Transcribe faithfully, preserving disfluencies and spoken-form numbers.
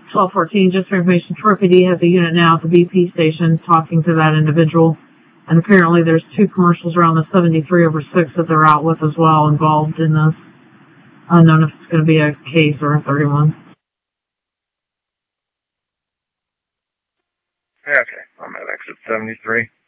twelve fourteen, just for information, Troy P D has a unit now at the B P station talking to that individual. And apparently there's two commercials around the seventy-three over six that they're out with as well involved in this. Unknown if it's going to be a case or a thirty-one. Okay, I'm at exit seventy-three.